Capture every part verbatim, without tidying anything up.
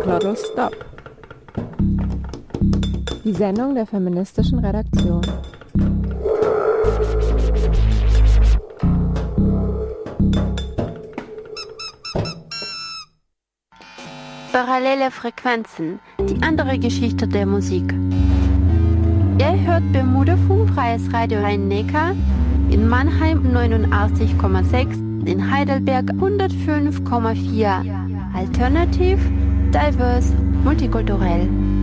Total Stop. Die Sendung der feministischen Redaktion. Parallele Frequenzen, die andere Geschichte der Musik. Ihr hört Bermuda-Funk, Freies Radio Rhein-Neckar, in Mannheim neunundachtzig Komma sechs, in Heidelberg hundertfünf Komma vier. Alternativ, diverse, multikulturell.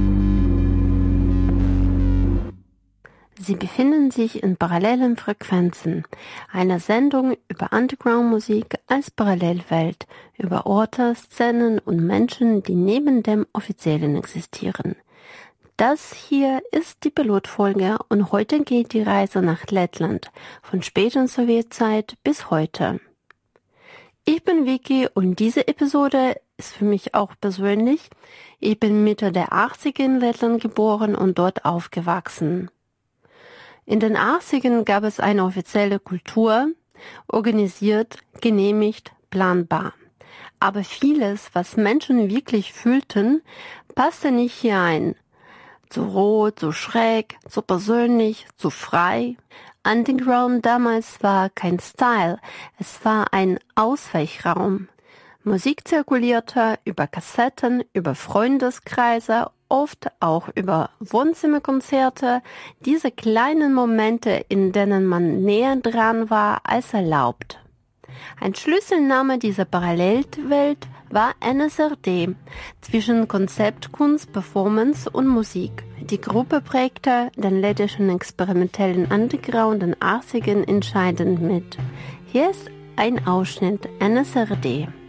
Sie befinden sich in parallelen Frequenzen, einer Sendung über Underground-Musik als Parallelwelt, über Orte, Szenen und Menschen, die neben dem Offiziellen existieren. Das hier ist die Pilotfolge und heute geht die Reise nach Lettland, von späten Sowjetzeit bis heute. Ich bin Vicky und diese Episode ist für mich auch persönlich. Ich bin Mitte der achtziger in Lettland geboren und dort aufgewachsen. In den achtzigern gab es eine offizielle Kultur, organisiert, genehmigt, planbar. Aber vieles, was Menschen wirklich fühlten, passte nicht hier ein. Zu roh, zu schräg, zu persönlich, zu frei. Underground damals war kein Style, es war ein Ausweichraum. Musik zirkulierte über Kassetten, über Freundeskreise, oft auch über Wohnzimmerkonzerte, diese kleinen Momente, in denen man näher dran war als erlaubt. Ein Schlüsselname dieser Parallelwelt war N S R D, zwischen Konzeptkunst, Performance und Musik. Die Gruppe prägte den lettischen experimentellen Underground in den achtzigern entscheidend mit. Hier ist ein Ausschnitt N S R D.